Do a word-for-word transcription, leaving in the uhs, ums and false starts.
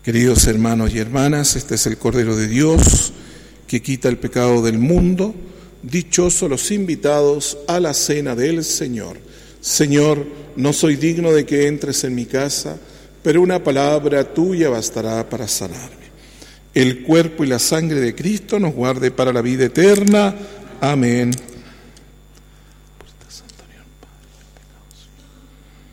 Queridos hermanos y hermanas, este es el Cordero de Dios que quita el pecado del mundo. Dichosos los invitados a la cena del Señor. Señor, no soy digno de que entres en mi casa, pero una palabra tuya bastará para sanarme. El cuerpo y la sangre de Cristo nos guarde para la vida eterna. Amén